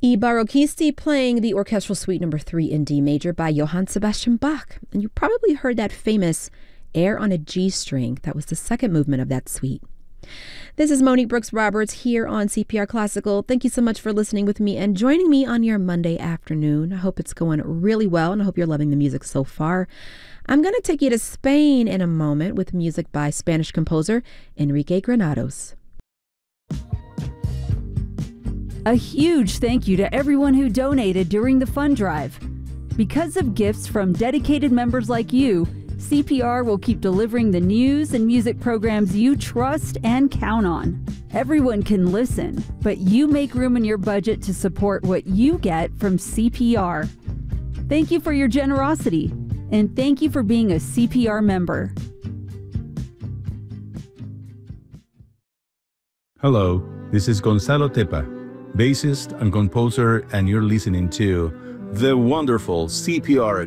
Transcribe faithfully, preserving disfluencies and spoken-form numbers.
I Barocchisti playing the Orchestral Suite number three in D major by Johann Sebastian Bach. And you probably heard that famous Air on a G string. That was the second movement of that suite. This is Monique Brooks Roberts here on C P R Classical. Thank you so much for listening with me and joining me on your Monday afternoon. I hope it's going really well, and I hope you're loving the music so far. I'm going to take you to Spain in a moment with music by Spanish composer Enrique Granados. A huge thank you to everyone who donated during the fund drive. Because of gifts from dedicated members like you, C P R will keep delivering the news and music programs you trust and count on. Everyone can listen, but you make room in your budget to support what you get from C P R. Thank you for your generosity, and thank you for being a C P R member. Hello, this is Gonzalo Tepa, bassist and composer, and you're listening to the wonderful C P R